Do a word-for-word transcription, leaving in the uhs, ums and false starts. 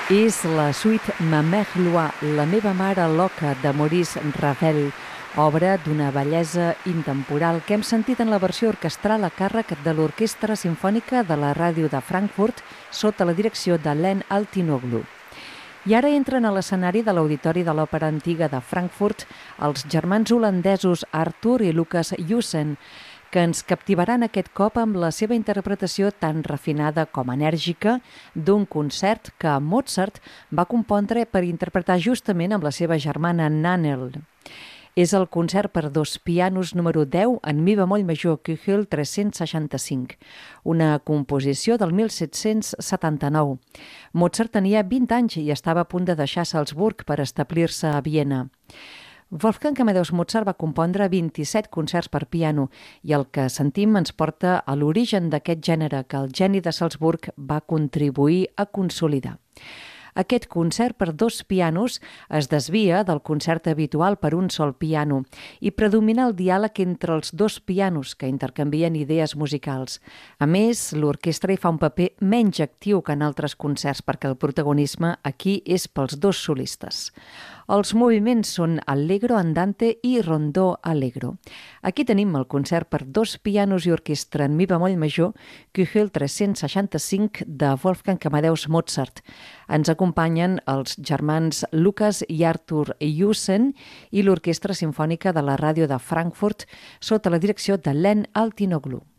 És la suite Ma Mère Loire, la meva mare loca, de Maurice Ravel, obra d'una bellesa intemporal que hem sentit en la versió orquestral a càrrec de l'Orquestra Simfònica de la Ràdio de Frankfurt sota la direcció de Len Altinoglu. I ara entren a l'escenari de l'Auditori de l'Òpera Antiga de Frankfurt els germans holandesos Arthur i Lucas Jussen, que ens captivaran aquest cop amb la seva interpretació tan refinada com enèrgica d'un concert que Mozart va compondre per interpretar justament amb la seva germana Nannerl. És el concert per dos pianos número deu en mi bemoll major Köchel tres-cents seixanta-cinc, una composició del mil set-cents setanta-nou. Mozart tenia vint anys i estava a punt de deixar Salzburg per establir-se a Viena. Wolfgang Amadeus Mozart va compondre vint-i-set concerts per piano i el que sentim ens porta a l'origen d'aquest gènere que el geni de Salzburg va contribuir a consolidar. Aquest concert per dos pianos es desvia del concert habitual per un sol piano i predomina el diàleg entre els dos pianos que intercanvien idees musicals. A més, l'orquestra hi fa un paper menys actiu que en altres concerts perquè el protagonisme aquí és pels dos solistes. Els moviments són Allegro andante i Rondó allegro. Aquí tenim el concert per dos pianos i orquestra en mi bemoll major, Köchel tres-cents seixanta-cinc de Wolfgang Amadeus Mozart. Ens acompanyen els germans Lucas i Arthur Jussen i l'Orquestra Simfònica de la Ràdio de Frankfurt sota la direcció de Len Altinoglu.